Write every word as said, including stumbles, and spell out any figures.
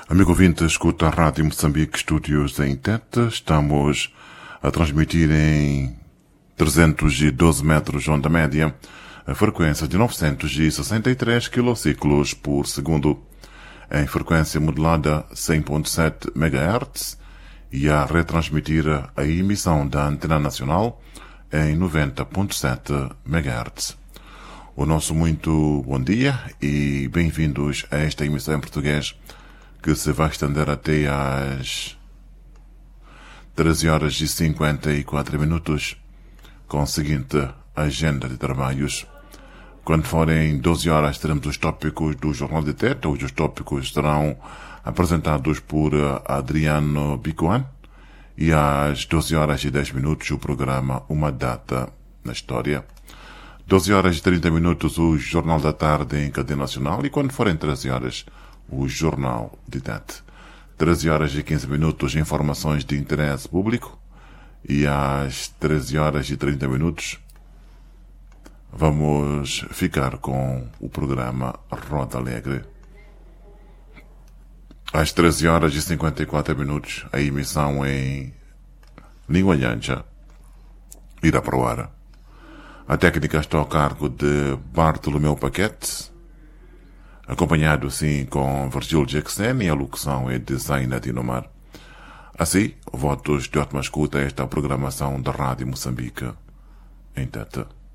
Amigo ouvinte, escuta a Rádio Moçambique, estúdios em Tete. Estamos a transmitir em trezentos e doze metros onda média, a frequência de novecentos e sessenta e três quilociclos por segundo, em frequência modulada cem ponto sete megahertz e a retransmitir a emissão da Antena Nacional em noventa ponto sete megahertz. O nosso muito bom dia e bem-vindos a esta emissão em português que se vai estender até às treze horas e cinquenta e quatro minutos, com a seguinte agenda de trabalhos. Quando forem doze horas, teremos os tópicos do Jornal de Tete. Hoje os tópicos serão apresentados por Adriano Bicoan. E às doze horas e dez minutos, o programa Uma Data na História. doze horas e trinta minutos, o Jornal da Tarde em cadeia nacional. E quando forem treze horas, o Jornal de Tete. treze horas e quinze minutos, informações de interesse público. E às treze horas e trinta minutos, vamos ficar com o programa Roda Alegre. Às treze horas e cinquenta e quatro minutos, a emissão em língua nhancha irá para o ar. A técnica está ao cargo de Bartolomeu Paquete, acompanhado sim com Virgílio Jackson, e a locução é de Zaina Dinomar. Assim, votos de ótima escuta a esta programação da Rádio Moçambique em Tete.